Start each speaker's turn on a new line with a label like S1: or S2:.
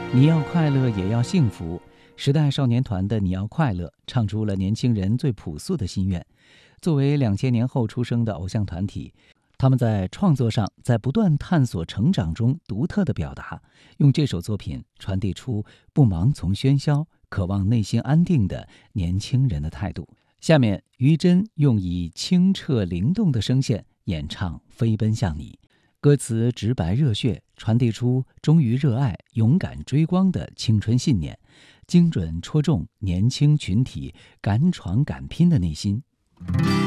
S1: 你要快乐也要幸福。时代少年团的《你要快乐》唱出了年轻人最朴素的心愿。作为2000年后出生的偶像团体，他们在创作上在不断探索成长中独特的表达，用这首作品传递出不盲从喧嚣、渴望内心安定的年轻人的态度。下面，于真用以清澈灵动的声线演唱《飞奔向你》。歌词直白热血，传递出忠于热爱、勇敢追光的青春信念，精准戳中年轻群体敢闯敢拼的内心。